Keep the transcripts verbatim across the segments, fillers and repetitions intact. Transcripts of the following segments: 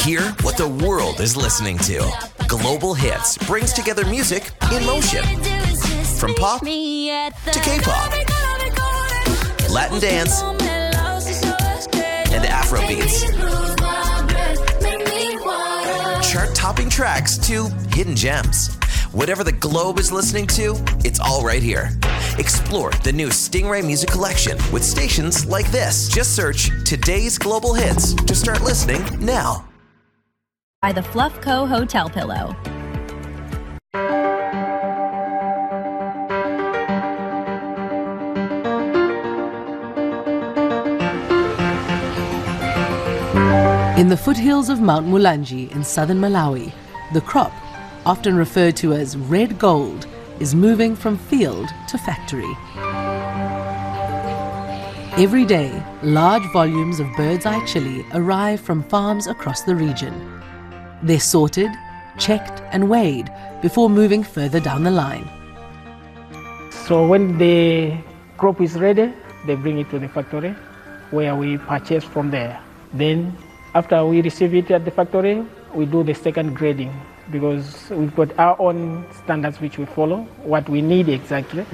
Hear what the world is listening to. Global Hits brings together music in motion. From pop to K-pop, Latin dance, and Afrobeats. Chart-topping tracks to hidden gems. Whatever the globe is listening to, it's all right here. Explore the new Stingray Music Collection with stations like this. Just search Today's Global Hits to start listening now. By the Fluff Co. Hotel Pillow. In the foothills of Mount Mulanje in southern Malawi, the crop, often referred to as red gold, is moving from field to factory. Every day, large volumes of bird's eye chili arrive from farms across the region. They're sorted, checked and weighed before moving further down the line. So when the crop is ready, they bring it to the factory where we purchase from there. Then after we receive it at the factory, we do the second grading because we've got our own standards which we follow, what we need exactly.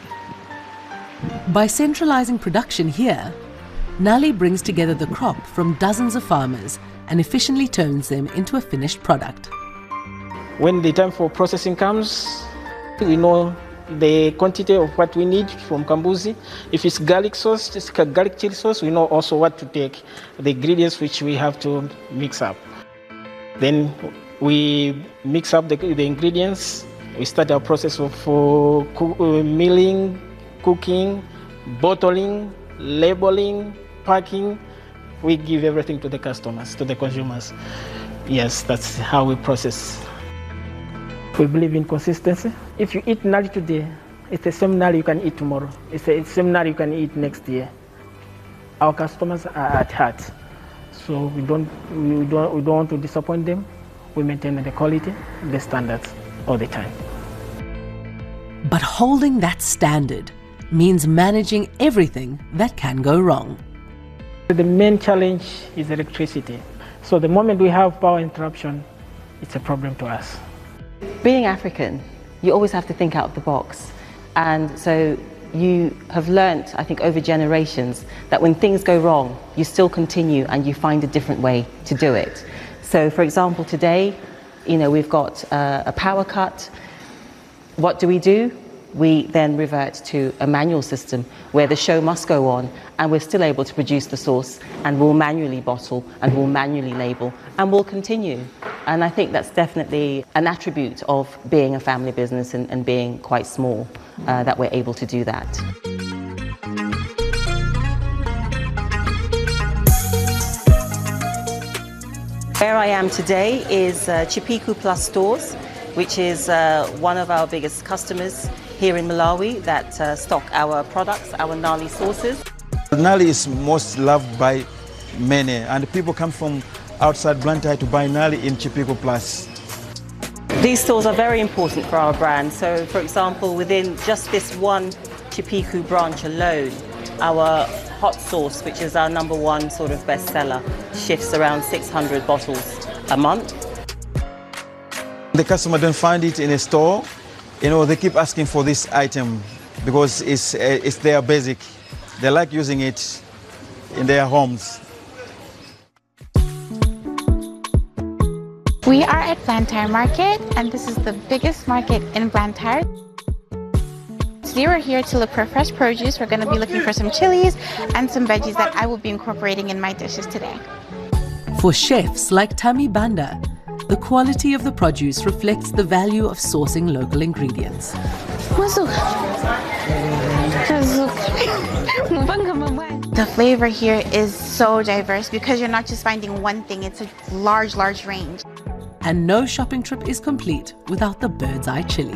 By centralizing production here, Nali brings together the crop from dozens of farmers and efficiently turns them into a finished product. When the time for processing comes, we know the quantity of what we need from Kambuzi. If it's garlic sauce, it's garlic chili sauce, we know also what to take, the ingredients which we have to mix up. Then we mix up the, the ingredients. We start our process of uh, co- uh, milling, cooking, bottling, labeling, packing. We give everything to the customers, to the consumers. Yes, that's how we process. We believe in consistency. If you eat nali today, it's the same nali you can eat tomorrow. It's the same nali you can eat next year. Our customers are at heart, so we don't we don't we don't want to disappoint them. We maintain the quality, the standards all the time. But holding that standard means managing everything that can go wrong. The main challenge is electricity. So the moment we have power interruption, it's a problem to us. Being African, you always have to think out of the box. And so you have learnt, I think, over generations that when things go wrong, you still continue and you find a different way to do it. So, for example, today, you know, we've got uh, a power cut. What do we do? We then revert to a manual system where the show must go on and we're still able to produce the sauce and we'll manually bottle and we'll manually label and we'll continue. And I think that's definitely an attribute of being a family business and, and being quite small, uh, that we're able to do that. Where I am today is uh, Chipiku Plus Stores, which is uh, one of our biggest customers here in Malawi that uh, stock our products, our Nali sauces. Nali is most loved by many, and people come from outside Blantyre to buy Nali in Chipiku Plus. These stores are very important for our brand. So, for example, within just this one Chipiku branch alone, our hot sauce, which is our number one sort of bestseller, shifts around six hundred bottles a month. The customer don't find it in a store, you know, they keep asking for this item because it's, uh, it's their basic. They like using it in their homes. We are at Blantyre Market, and this is the biggest market in Blantyre. Today we're here to look for fresh produce. We're going to be looking for some chilies and some veggies that I will be incorporating in my dishes today. For chefs like Tami Banda, the quality of the produce reflects the value of sourcing local ingredients. The flavor here is so diverse because you're not just finding one thing, it's a large, large range. And no shopping trip is complete without the bird's eye chili.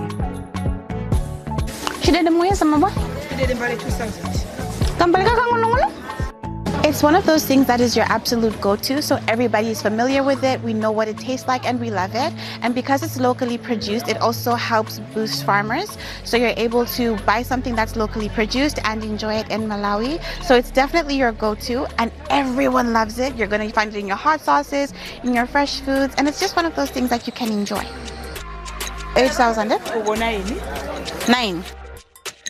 It's one of those things that is your absolute go-to, so everybody's familiar with it, we know what it tastes like, and we love it. And because it's locally produced, it also helps boost farmers, so you're able to buy something that's locally produced and enjoy it in Malawi. So it's definitely your go-to, and everyone loves it. You're going to find it in your hot sauces, in your fresh foods, and it's just one of those things that you can enjoy. eight thousand. Nine.